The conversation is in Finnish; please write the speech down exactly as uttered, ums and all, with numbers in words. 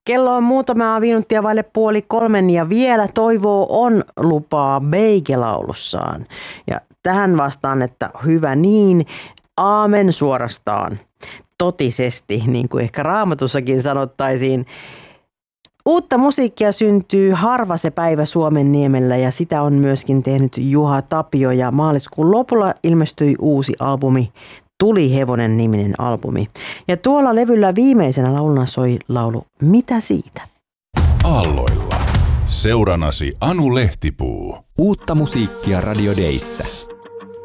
Kello on muutamaa minuuttia vaille puoli kolmen ja vielä toivoo on lupaa Beige-laulussaan. Ja tähän vastaan, että hyvä niin, aamen suorastaan, totisesti, niin kuin ehkä Raamatussakin sanottaisiin. Uutta musiikkia syntyy harva se päivä Suomenniemellä ja sitä on myöskin tehnyt Juha Tapio ja maaliskuun lopulla ilmestyi uusi albumi, Tuli hevonen niminen albumi. Ja tuolla levyllä viimeisenä lauluna soi laulu Mitä siitä? Aalloilla. Seuranasi Anu Lehtipuu. Uutta musiikkia Radio Dayssä.